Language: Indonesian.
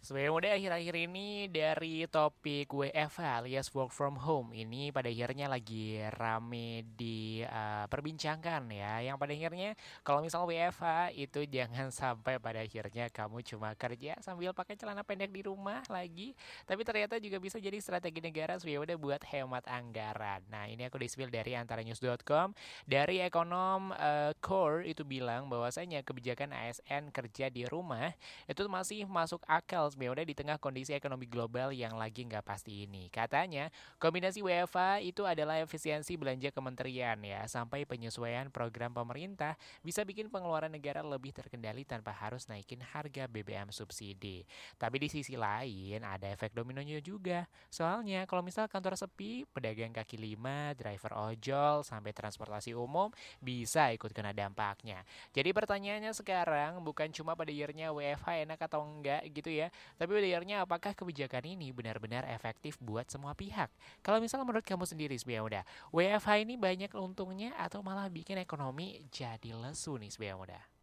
Sebenarnya udah akhir-akhir ini dari topik WFH alias work from home ini pada akhirnya lagi rame diperbincangkan ya. Yang pada akhirnya kalau misal WFH itu jangan sampai pada akhirnya kamu cuma kerja sambil pakai celana pendek di rumah lagi. Tapi ternyata juga bisa jadi strategi negara sebenarnya udah buat hemat anggaran. Nah ini aku dispil dari antaranews.com. Dari ekonom Core itu bilang bahwasanya kebijakan ASN kerja di rumah itu masih masuk akal sebenarnya di tengah kondisi ekonomi global yang lagi nggak pasti ini. Katanya, kombinasi WFA itu adalah efisiensi belanja kementerian ya, sampai penyesuaian program pemerintah bisa bikin pengeluaran negara lebih terkendali tanpa harus naikin harga BBM subsidi. Tapi di sisi lain ada efek dominonya juga. Soalnya kalau misal kantor sepi, pedagang kaki lima, driver ojol, sampai transportasi umum bisa ikut kena dampaknya. Jadi pertanyaannya sekarang bukan cuma pada yearnya WFH enak atau enggak gitu ya, tapi pada yearnya apakah kebijakan ini benar-benar efektif buat semua pihak? Kalau misalnya menurut kamu sendiri sebenarnya udah, WFH ini banyak untungnya atau malah bikin ekonomi jadi lesu nih sebenarnya udah?